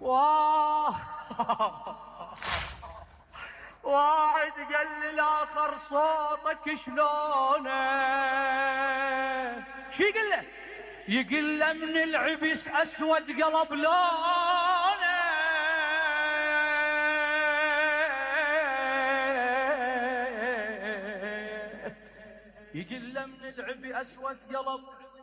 واه واحد قال للآخر صوتك شلونه، شي يقول له؟ يقول له من العبس أسود قلب لونه، يقول له من العبي أسود قلب